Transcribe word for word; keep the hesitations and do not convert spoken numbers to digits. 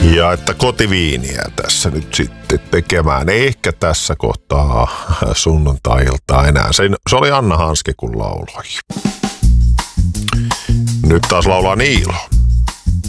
Ja että kotiviiniä tässä nyt sitten tekemään. Ehkä tässä kohtaa sunnuntai-iltaa enää. Se, se oli Anna Hanski, kun lauloi. Nyt taas laulaa Niilo.